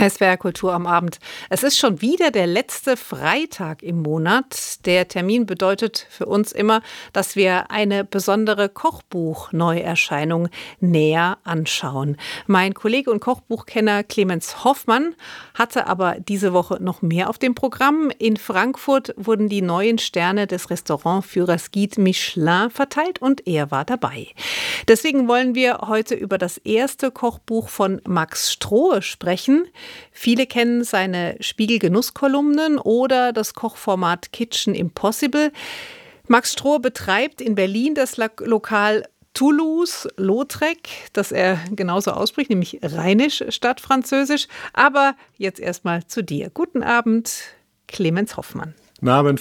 SWR Kultur am Abend. Es ist schon wieder der letzte Freitag im Monat. Der Termin bedeutet für uns immer, dass wir eine besondere Kochbuch-Neuerscheinung näher anschauen. Mein Kollege und Kochbuchkenner Clemens Hoffmann hatte aber diese Woche noch mehr auf dem Programm. In Frankfurt wurden die neuen Sterne des Restaurantführers Guide Michelin verteilt und er war dabei. Deswegen wollen wir heute über das erste Kochbuch von Max Strohe sprechen. Viele kennen seine Spiegel-Genusskolumnen oder das Kochformat Kitchen Impossible. Max Strohe betreibt in Berlin das Lokal Toulouse-Lautrec, das er genauso ausspricht, nämlich Rheinisch statt Französisch. Aber jetzt erstmal zu dir. Guten Abend, Clemens Hoffmann. Guten Abend,